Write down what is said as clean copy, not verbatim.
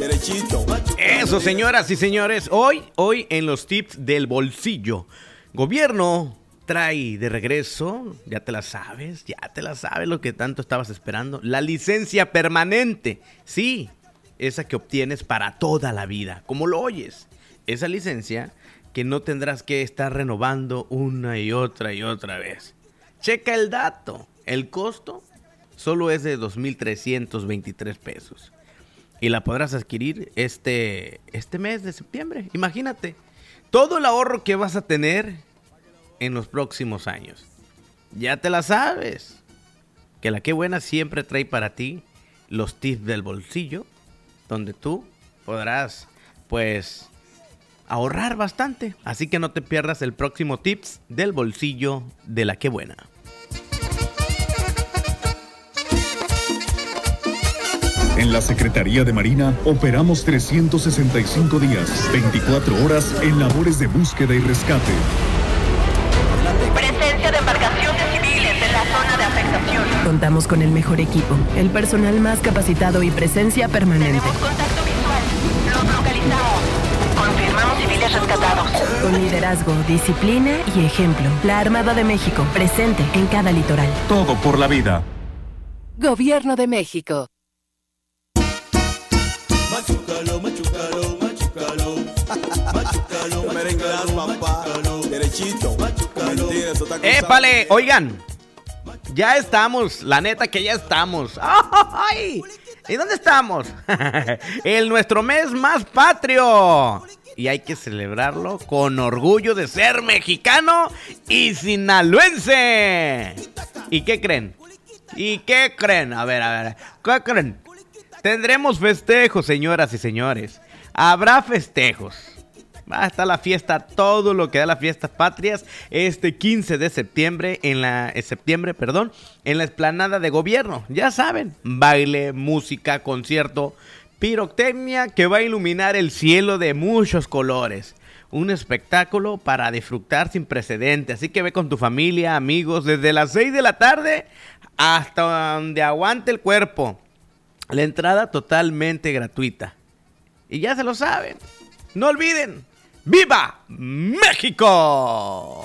derechito. Eso, señoras y señores, hoy en los tips del bolsillo, gobierno trae de regreso, ya te la sabes lo que tanto estabas esperando, la licencia permanente, sí, esa que obtienes para toda la vida, como lo oyes, esa licencia que no tendrás que estar renovando una y otra vez. Checa el dato, el costo solo es de 2,323 pesos. Y la podrás adquirir este mes de septiembre. Imagínate, todo el ahorro que vas a tener en los próximos años. Ya te la sabes. Que la Qué Buena siempre trae para ti los tips del bolsillo, donde tú podrás, pues, ahorrar bastante. Así que no te pierdas el próximo tips del bolsillo de la Qué Buena. En la Secretaría de Marina operamos 365 días, 24 horas en labores de búsqueda y rescate. Presencia de embarcaciones civiles en la zona de afectación. Contamos con el mejor equipo, el personal más capacitado y presencia permanente. Tenemos contacto visual. Los localizamos. Confirmamos civiles rescatados. Con liderazgo, disciplina y ejemplo. La Armada de México, presente en cada litoral. Todo por la vida. Gobierno de México. Machucalo, machucalo, machucalo. Machucalo, merenguelas, papá. Derechito. Mentira, eso está acusado. ¡Épale! Oigan, ya estamos, la neta que ya estamos. ¡Ay! ¿Y dónde estamos? En nuestro mes más patrio. Y hay que celebrarlo con orgullo de ser mexicano y sinaloense. ¿Y qué creen? A ver, ¿qué creen? Tendremos festejos, señoras y señores. Habrá festejos. Va a estar la fiesta, todo lo que da las fiestas patrias, este 15 de septiembre, en la explanada de gobierno. Ya saben, baile, música, concierto, pirotecnia que va a iluminar el cielo de muchos colores. Un espectáculo para disfrutar sin precedente. Así que ve con tu familia, amigos, desde las 6 de la tarde hasta donde aguante el cuerpo. La entrada totalmente gratuita. Y ya se lo saben. No olviden. ¡Viva México!